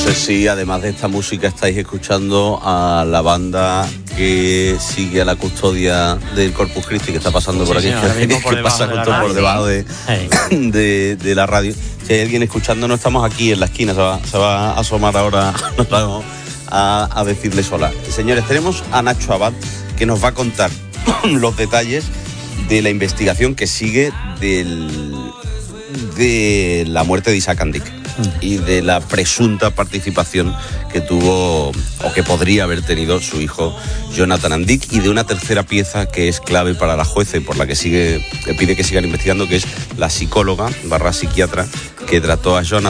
sé si además de esta música estáis escuchando a la banda que sigue a la custodia del Corpus Christi, que está pasando por aquí, que pasa justo por debajo de la radio. Si hay alguien escuchando, no estamos aquí en la esquina, se va a asomar ahora, nos vamos a decirles hola. Señores, tenemos a Nacho Abad, que nos va a contar los detalles de la investigación que sigue de la muerte de Isaac Andic y de la presunta participación que tuvo o que podría haber tenido su hijo Jonathan Andic, y de una tercera pieza que es clave para la jueza y por la que pide que sigan investigando, que es la psicóloga / psiquiatra que trató a Jonathan